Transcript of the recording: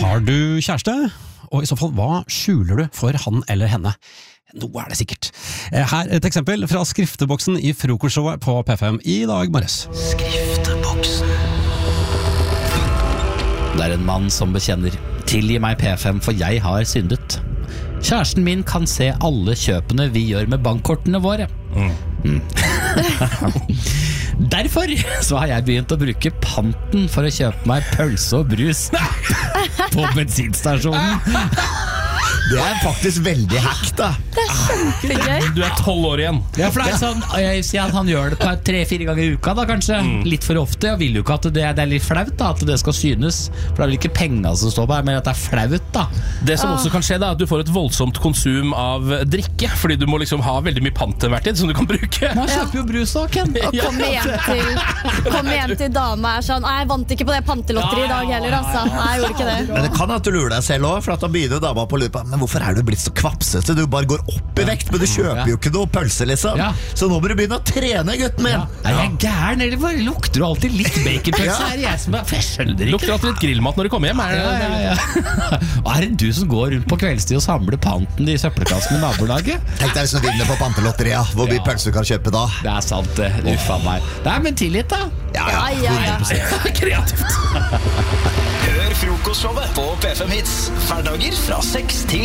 Har du kjæreste? Og i så fall, hva skjuler du for han eller henne? Noe det sikkert. Her et eksempel fra skrifteboksen i frokostshowet på P5 i dag morges. Skrifteboksen. Det en mann som bekjenner: tilgi meg P5, for jeg har syndet. Kjæresten min kan se alle kjøpene vi gjør med bankkortene våre. Derfor så har jeg begynt å bruke panten for å kjøpe meg pølse og brus på bensinstasjonen. Det faktisk veldig hack da. Det kjempegøy. Du 12 år igjen. Ja, for det sånn, jeg sier at han gjør det 3-4 ganger i uka da, kanskje. Litt for ofte. Jeg vil jo ikke at det litt flaut da, at det skal synes. For det vel ikke penger som står på her, men at det flaut da. Det som også kan skje da, at du får et voldsomt konsum av drikke, fordi du må liksom ha veldig mye pant til hver tid som du kan bruke. Man kjøper jo brus da, Ken. Og kom hjem til dama sånn: jeg vant ikke på det pantelotteriet i dag heller, altså. Nei, jeg gjorde ikke det. Men det kan at du lurer deg selv også, for at da begynner jo dama på å lure på: men hvorfor du blitt så kvapsete? Du bare går opp i vekt, men du kjøper jo ikke noe pølse liksom. Så nå må du begynne å trene, gutten min. Er jeg gæren, eller bare lukter du alltid litt baconpølse? Er jeg som jeg skjønner ikke. Lukter alltid litt grillmat når du kommer hjem. Og det du som går rundt på kveldstid og samler panten i søppelkassen med nabolaget? Tenk deg hvis du vinner på pantelotteriet, hvor mye pølse du kan kjøpe da. Det sant det, uffa meg. Nei, men tillit da. Ja. Kreativt. Hør frokostshowet på P5 Hits hverdager fra 6 til